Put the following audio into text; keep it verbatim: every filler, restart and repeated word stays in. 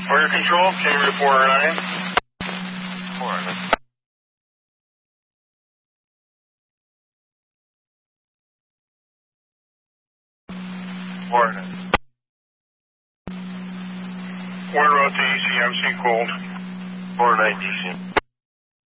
Fire control, can you report nine? four nine. four nine. We're out to E C M C cold. four nine D C.